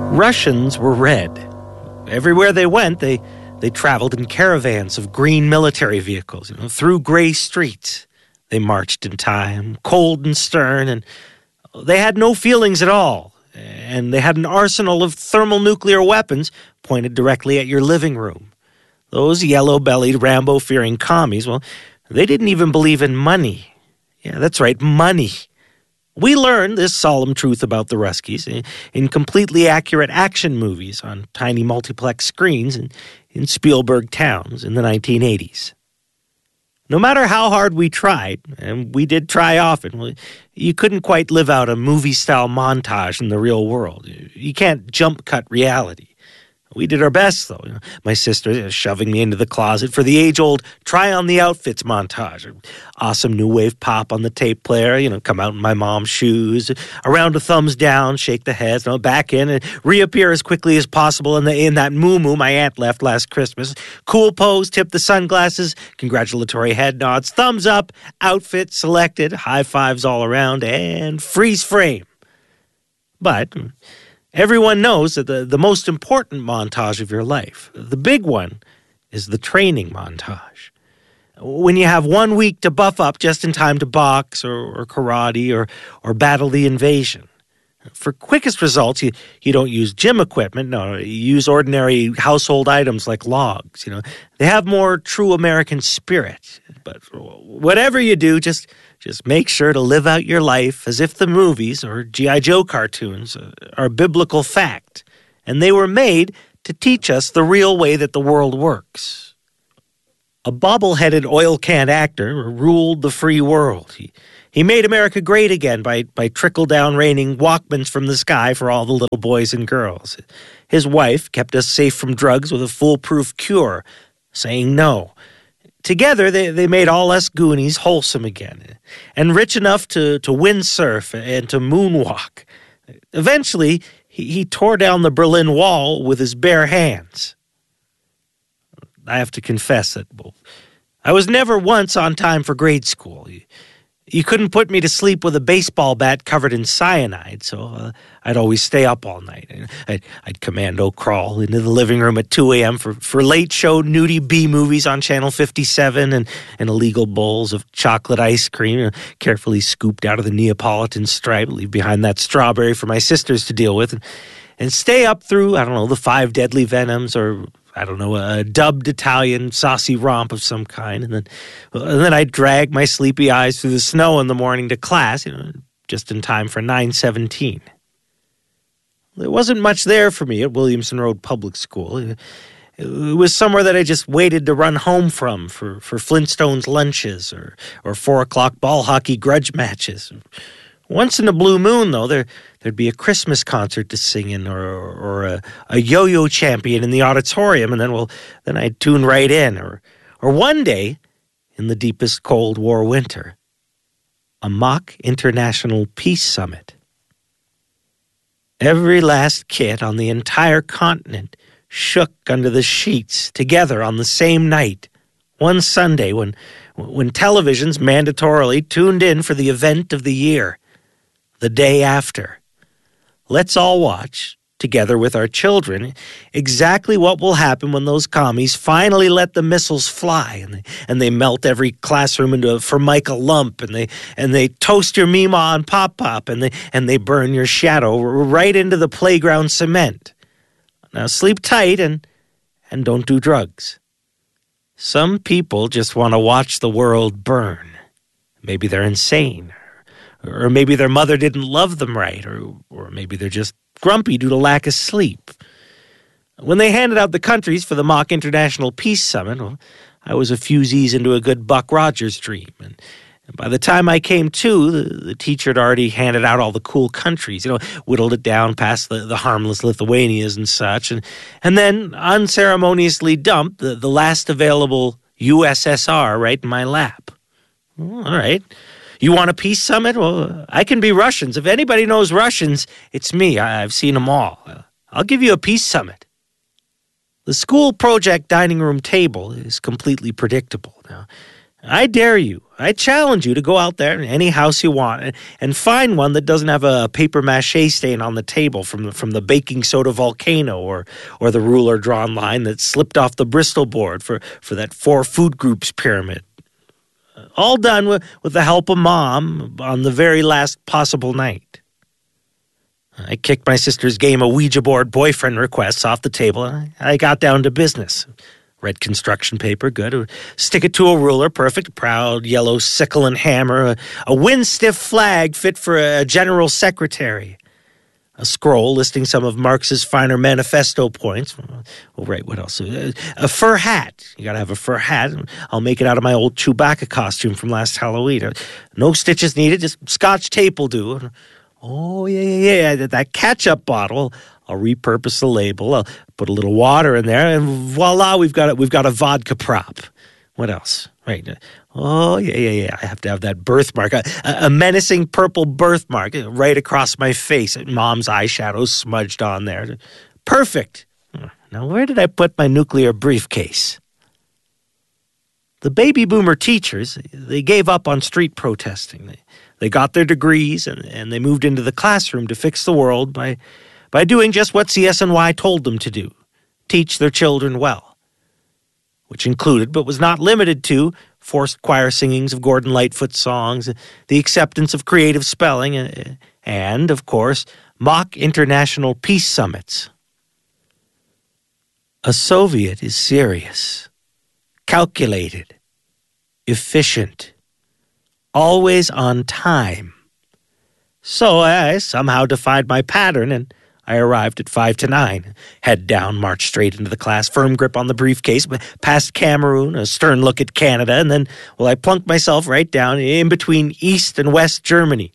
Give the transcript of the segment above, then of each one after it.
Russians were red. Everywhere they went, they traveled in caravans of green military vehicles, through gray streets. They marched in time, cold and stern, and they had no feelings at all. And they had an arsenal of thermonuclear weapons pointed directly at your living room. Those yellow-bellied, Rambo-fearing commies, well, they didn't even believe in money. Yeah, that's right, money. We learned this solemn truth about the Ruskies in completely accurate action movies on tiny multiplex screens in Spielberg towns in the 1980s. No matter how hard we tried, and we did try often, you couldn't quite live out a movie-style montage in the real world. You can't jump-cut reality. We did our best, though. My sister shoving me into the closet for the age-old try-on-the-outfits montage. Awesome new wave pop on the tape player, come out in my mom's shoes, around a thumbs down, shake the head, back in, and reappear as quickly as possible in that moo-moo my aunt left last Christmas. Cool pose, tip the sunglasses, congratulatory head nods, thumbs up, outfit selected, high fives all around, and freeze frame. But everyone knows that the most important montage of your life, the big one, is the training montage. When you have 1 week to buff up just in time to box or karate or battle the invasion. For quickest results, you don't use gym equipment. No, you use ordinary household items like logs. They have more true American spirit. But whatever you do, just make sure to live out your life as if the movies or G.I. Joe cartoons are biblical fact, and they were made to teach us the real way that the world works. A bobble-headed oil can actor ruled the free world. He made America great again by trickle-down raining Walkmans from the sky for all the little boys and girls. His wife kept us safe from drugs with a foolproof cure, saying no. Together, they made all us Goonies wholesome again, and rich enough to windsurf and to moonwalk. Eventually, he tore down the Berlin Wall with his bare hands. I have to confess that I was never once on time for grade school. You couldn't put me to sleep with a baseball bat covered in cyanide, so I'd always stay up all night. I'd commando crawl into the living room at 2 a.m. for late-show nudie B movies on Channel 57 and illegal bowls of chocolate ice cream, carefully scooped out of the Neapolitan stripe, leave behind that strawberry for my sisters to deal with, and stay up through, the 5 Deadly Venoms or a dubbed Italian saucy romp of some kind. And then I'd drag my sleepy eyes through the snow in the morning to class, just in time for 9:17. There wasn't much there for me at Williamson Road Public School. It was somewhere that I just waited to run home from for Flintstones lunches or 4 o'clock ball hockey grudge matches. Once in a blue moon, though, there'd be a Christmas concert to sing in or a yo-yo champion in the auditorium, and then I'd tune right in. Or one day, in the deepest Cold War winter, a mock international peace summit. Every last kid on the entire continent shook under the sheets together on the same night, one Sunday when televisions mandatorily tuned in for the event of the year. The day after. Let's all watch, together with our children, exactly what will happen when those commies finally let the missiles fly and they melt every classroom into a Formica lump and they toast your Meemaw and Pop-Pop and they burn your shadow right into the playground cement. Now sleep tight and don't do drugs. Some people just want to watch the world burn. Maybe they're insane. Or maybe their mother didn't love them right, or maybe they're just grumpy due to lack of sleep. When they handed out the countries for the mock international peace summit, I was a few Z's into a good Buck Rogers dream. And by the time I came to, the teacher had already handed out all the cool countries, whittled it down past the harmless Lithuanias and such, and then unceremoniously dumped the last available USSR right in my lap. All right. You want a peace summit? Well, I can be Russians. If anybody knows Russians, it's me. I've seen them all. I'll give you a peace summit. The school project dining room table is completely predictable. Now, I dare you, I challenge you to go out there in any house you want and find one that doesn't have a paper mache stain on the table from the baking soda volcano or the ruler drawn line that slipped off the Bristol board for that 4 food groups pyramid. All done with the help of Mom on the very last possible night. I kicked my sister's game of Ouija board boyfriend requests off the table, and I got down to business. Red construction paper, good. Stick it to a ruler, perfect. Proud yellow sickle and hammer. A wind-stiff flag fit for a general secretary. A scroll listing some of Marx's finer manifesto points. Oh, right, what else? A fur hat. You gotta have a fur hat. I'll make it out of my old Chewbacca costume from last Halloween. No stitches needed, just Scotch tape will do. Oh, yeah. That ketchup bottle, I'll repurpose the label. I'll put a little water in there, and voila, we've got a vodka prop. What else? Right. Oh, yeah. I have to have that birthmark, a menacing purple birthmark right across my face. Mom's eyeshadow smudged on there. Perfect. Now, where did I put my nuclear briefcase? The baby boomer teachers, they gave up on street protesting. They got their degrees, and they moved into the classroom to fix the world by doing just what CSNY told them to do, teach their children well, which included, but was not limited to, forced choir singings of Gordon Lightfoot songs, the acceptance of creative spelling, and, of course, mock international peace summits. A Soviet is serious, calculated, efficient, always on time. So I somehow defied my pattern, and I arrived at 5 to 9. Head down, marched straight into the class, firm grip on the briefcase, past Cameroon, a stern look at Canada, and then, I plunked myself right down in between East and West Germany.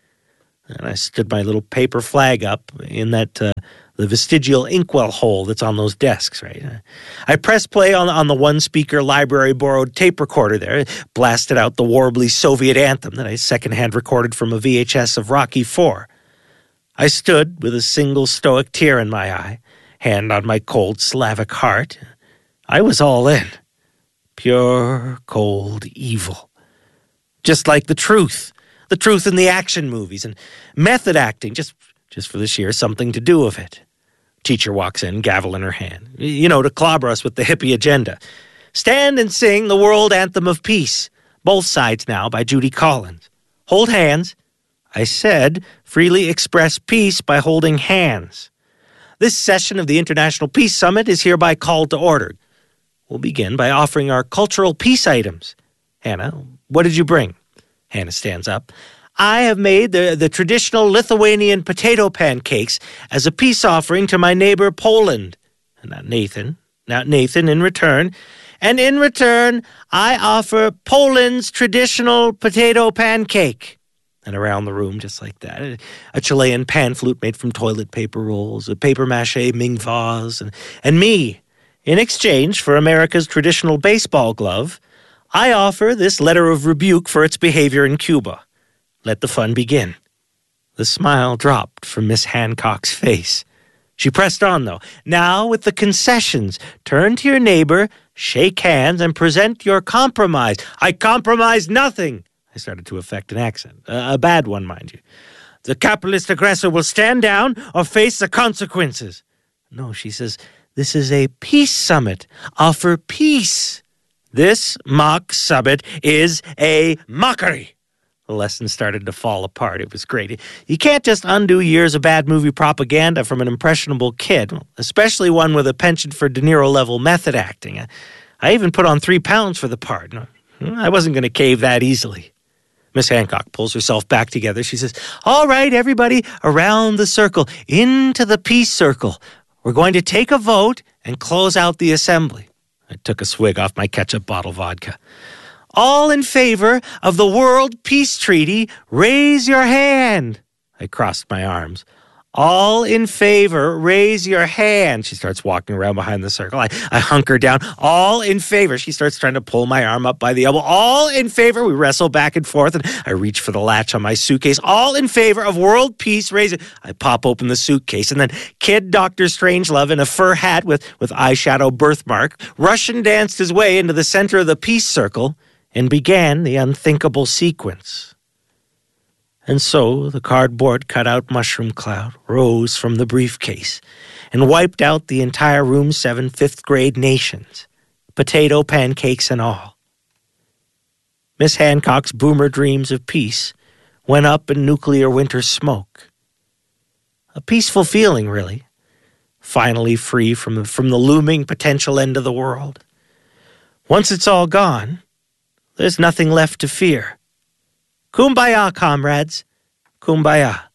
And I stood my little paper flag up in that the vestigial inkwell hole that's on those desks, right? I pressed play on the one-speaker library-borrowed tape recorder there, blasted out the warbly Soviet anthem that I secondhand recorded from a VHS of Rocky IV. I stood with a single stoic tear in my eye, hand on my cold Slavic heart. I was all in. Pure, cold evil. Just like the truth in the action movies, and method acting, just for the sheer something to do of it. Teacher walks in, gavel in her hand, to clobber us with the hippie agenda. Stand and sing the World Anthem of Peace, both sides now by Judy Collins. Hold hands. I said, freely express peace by holding hands. This session of the International Peace Summit is hereby called to order. We'll begin by offering our cultural peace items. Hannah, what did you bring? Hannah stands up. I have made the traditional Lithuanian potato pancakes as a peace offering to my neighbor Poland. Not Nathan, in return. And in return, I offer Poland's traditional potato pancake. And around the room, just like that, a Chilean pan flute made from toilet paper rolls, a paper mache Ming vase, and me. In exchange for America's traditional baseball glove, I offer this letter of rebuke for its behavior in Cuba. Let the fun begin. The smile dropped from Miss Hancock's face. She pressed on, though. Now, with the concessions, turn to your neighbor, shake hands, and present your compromise. I compromise nothing. I started to affect an accent. A bad one, mind you. The capitalist aggressor will stand down or face the consequences. No, she says, this is a peace summit. Offer peace. This mock summit is a mockery. The lesson started to fall apart. It was great. You can't just undo years of bad movie propaganda from an impressionable kid, especially one with a penchant for De Niro-level method acting. I even put on 3 pounds for the part. I wasn't going to cave that easily. Miss Hancock pulls herself back together. She says, all right, everybody, around the circle, into the peace circle. We're going to take a vote and close out the assembly. I took a swig off my ketchup bottle vodka. All in favor of the World Peace Treaty, raise your hand. I crossed my arms. All in favor, raise your hand. She starts walking around behind the circle. I hunker down. All in favor. She starts trying to pull my arm up by the elbow. All in favor. We wrestle back and forth, and I reach for the latch on my suitcase. All in favor of world peace, raise it. I pop open the suitcase, and then Kid Dr. Strangelove in a fur hat with eyeshadow birthmark Russian danced his way into the center of the peace circle and began the unthinkable sequence. And so the cardboard cutout mushroom cloud rose from the briefcase and wiped out the entire Room 7 fifth grade nations, potato pancakes and all. Miss Hancock's boomer dreams of peace went up in nuclear winter smoke. A peaceful feeling, really, finally free from the looming potential end of the world. Once it's all gone, there's nothing left to fear. Kumbaya, comrades. Kumbaya.